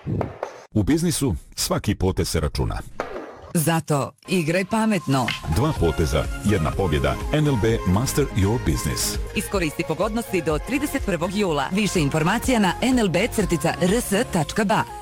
U biznisu svaki potez se računa. Zato igraj pametno. 2 poteza, 1 pobjeda. NLB Master Your Business. Iskoristi pogodnosti do 31. jula. Više informacija na nlb-rs.ba.